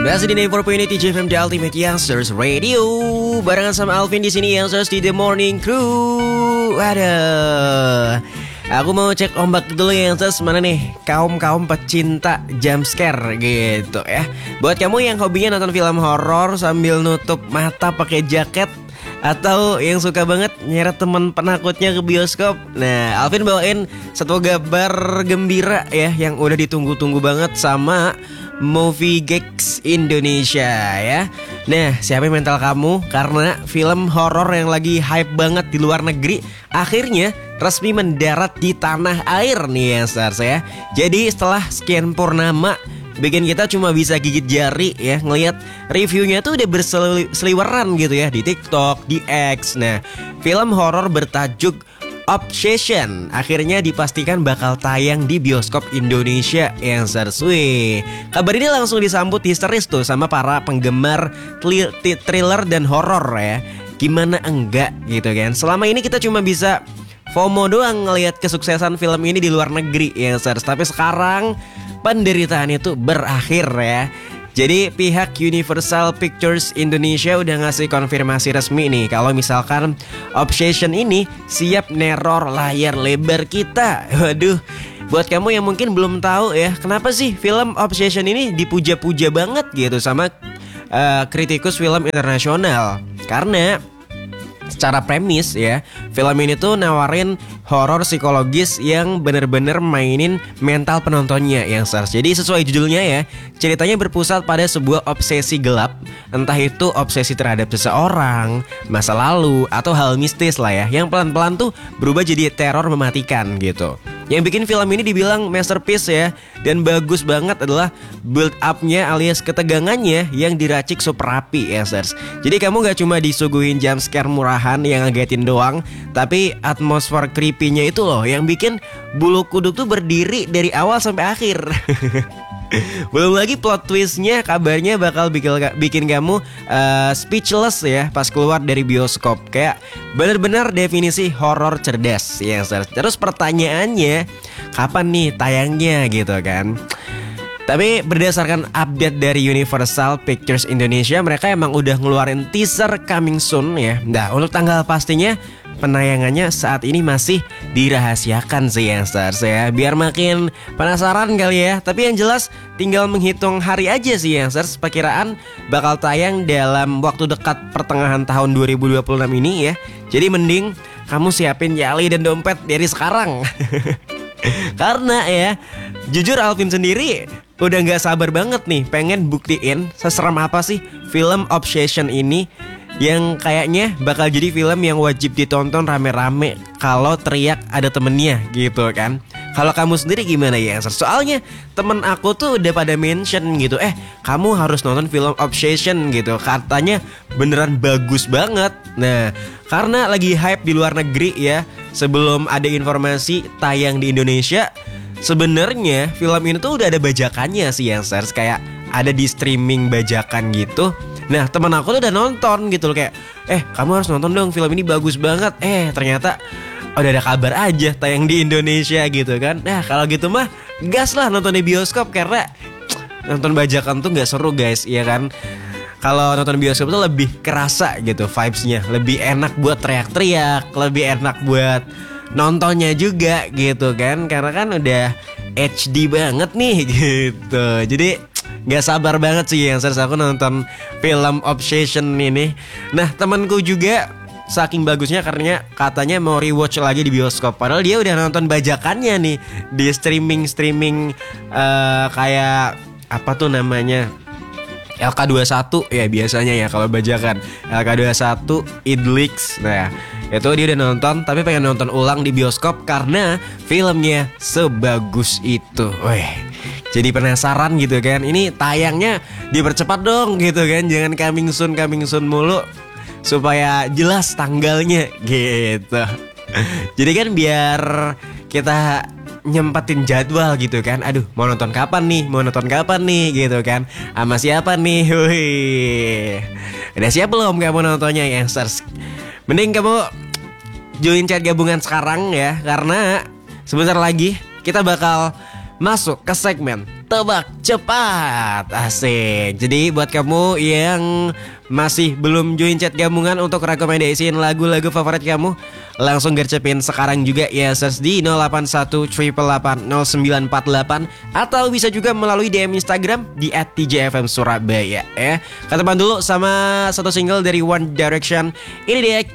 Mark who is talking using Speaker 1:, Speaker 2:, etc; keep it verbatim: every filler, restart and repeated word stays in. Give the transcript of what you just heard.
Speaker 1: Masih di Never Unity J F M The Ultimate Youngsters Radio. Barengan sama Alvin di sini Youngsters di The Morning Crew. Waduh, aku mau cek ombak dulu Youngsters. Mana nih kaum-kaum pecinta jump scare gitu ya. Buat kamu yang hobinya nonton film horor sambil nutup mata pakai jaket, atau yang suka banget nyeret teman penakutnya ke bioskop. Nah, Alvin bawain satu kabar gembira ya, yang udah ditunggu-tunggu banget sama Movie Geeks Indonesia ya. Nah, siapa mental kamu? Karena film horor yang lagi hype banget di luar negeri akhirnya resmi mendarat di tanah air nih ya stars ya. Jadi setelah sekian purnama, bikin kita cuma bisa gigit jari ya ngelihat reviewnya tuh udah berseliweran gitu ya di TikTok, di X. Nah, film horor bertajuk Obsession akhirnya dipastikan bakal tayang di bioskop Indonesia yang sersui. Kabar ini langsung disambut histeris tuh sama para penggemar thriller dan horor ya. Gimana enggak gitu kan. Selama ini kita cuma bisa FOMO doang ngelihat kesuksesan film ini di luar negeri ya sers. Tapi sekarang penderitaan itu berakhir ya. Jadi pihak Universal Pictures Indonesia udah ngasih konfirmasi resmi nih kalau misalkan Obsession ini siap neror layar lebar kita. Waduh, buat kamu yang mungkin belum tahu ya, kenapa sih film Obsession ini dipuja-puja banget gitu sama uh, kritikus film internasional? Karena secara premis ya, film ini tuh nawarin horor psikologis yang bener-bener mainin mental penontonnya yang stars. Jadi sesuai judulnya ya, ceritanya berpusat pada sebuah obsesi gelap. Entah itu obsesi terhadap seseorang, masa lalu, atau hal mistis lah ya, yang pelan-pelan tuh berubah jadi teror mematikan gitu. Yang bikin film ini dibilang masterpiece ya, dan bagus banget adalah build up-nya alias ketegangannya yang diracik super rapi ya stars. Jadi kamu gak cuma disuguhin jump scare murahan yang ngagetin doang, tapi atmosfer creepy-nya itu loh yang bikin bulu kuduk tuh berdiri dari awal sampai akhir. Belum lagi plot twistnya kabarnya bakal bikin, bikin kamu uh, speechless ya pas keluar dari bioskop. Kayak bener-bener definisi horor cerdas ya. Terus pertanyaannya, kapan nih tayangnya gitu kan? Tapi berdasarkan update dari Universal Pictures Indonesia, mereka emang udah ngeluarin teaser coming soon ya. Nah, untuk tanggal pastinya penayangannya saat ini masih dirahasiakan sih yang stars ya. Biar makin penasaran kali ya. Tapi yang jelas tinggal menghitung hari aja sih yang stars. Perkiraan bakal tayang dalam waktu dekat pertengahan tahun dua ribu dua puluh enam ini ya. Jadi mending kamu siapin nyali dan dompet dari sekarang. Karena ya, jujur Alvin sendiri udah gak sabar banget nih pengen buktiin seseram apa sih film Obsession ini, yang kayaknya bakal jadi film yang wajib ditonton rame-rame kalau teriak ada temennya gitu kan. Kalau kamu sendiri gimana ya? Soalnya temen aku tuh udah pada mention gitu, eh kamu harus nonton film Obsession gitu, katanya beneran bagus banget. Nah, karena lagi hype di luar negeri ya, sebelum ada informasi tayang di Indonesia, sebenarnya film ini tuh udah ada bajakannya sih yang stars, kayak ada di streaming bajakan gitu. Nah, teman aku tuh udah nonton gitu loh, kayak eh kamu harus nonton dong, film ini bagus banget. Eh ternyata udah ada kabar aja tayang di Indonesia gitu kan. Nah, kalau gitu mah gas lah nonton di bioskop, karena nonton bajakan tuh gak seru guys, iya kan. Kalau nonton bioskop tuh lebih kerasa gitu vibes-nya, lebih enak buat teriak-teriak, lebih enak buat nontonnya juga gitu kan, karena kan udah H D banget nih gitu. Jadi gak sabar banget sih yang serius aku nonton film Obsession ini. Nah, temanku juga saking bagusnya karena katanya mau rewatch lagi di bioskop, padahal dia udah nonton bajakannya nih di streaming-streaming uh, kayak apa tuh namanya, L K dua puluh satu ya biasanya ya kalau bajakan, L K dua puluh satu, Idlix. Nah, itu dia udah nonton tapi pengen nonton ulang di bioskop karena filmnya sebagus itu. Weh, jadi penasaran gitu kan. Ini tayangnya dipercepat dong gitu kan, jangan coming soon coming soon mulu, supaya jelas tanggalnya gitu. Jadi kan biar kita nyempetin jadwal gitu kan. Aduh, mau nonton kapan nih? Mau nonton kapan nih gitu kan? Sama siapa nih? Wih, udah siap belum kamu nontonnya ya stars? Mending kamu join chat gabungan sekarang ya, karena sebentar lagi kita bakal masuk ke segmen tebak cepat. Asik. Jadi buat kamu yang masih belum join chat gabungan untuk rekomendasiin lagu-lagu favorit kamu, langsung gercepin sekarang juga ya, search di nol delapan satu delapan delapan nol sembilan empat delapan, atau bisa juga melalui D M Instagram di at t j f m surabaya ya. Ketepan dulu sama satu single dari One Direction. Ini dia